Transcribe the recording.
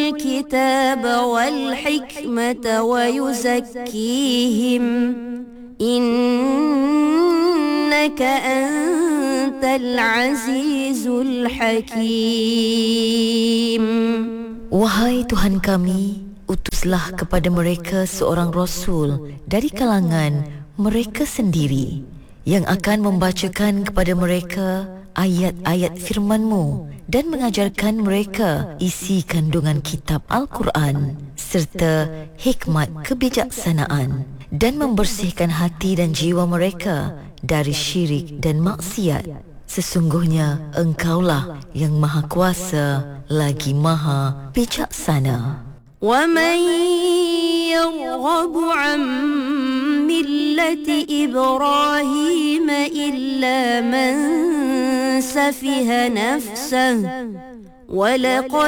الكتاب والحكمة ويزكيهم إنك أنت العزيز الحكيم. Wahai Tuhan kami, utuslah kepada mereka seorang Rasul dari kalangan mereka sendiri yang akan membacakan kepada mereka ayat-ayat firman-Mu dan mengajarkan mereka isi kandungan kitab Al-Quran serta hikmat kebijaksanaan dan membersihkan hati dan jiwa mereka dari syirik dan maksiat. Sesungguhnya Engkaulah yang Maha Kuasa lagi Maha Bijaksana. وَمَنْ يَرْغَبُ عَنْ مِلَّةِ إِبْرَاهِيمَ إِلَّا مَنْ سَفِهَ نَفْسَهُ وَلَقَدْ